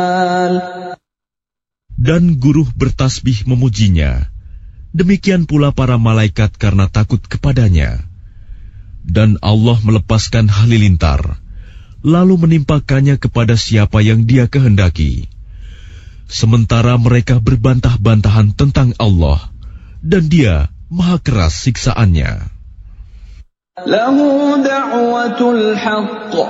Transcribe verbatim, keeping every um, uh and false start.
Dan guru bertasbih memujinya. Demikian pula para malaikat karena takut kepadanya. Dan Allah melepaskan halilintar, lalu menimpakannya kepada siapa yang Dia kehendaki. Sementara mereka berbantah-bantahan tentang Allah, dan Dia maha keras siksaannya. Lahu da'watul haqq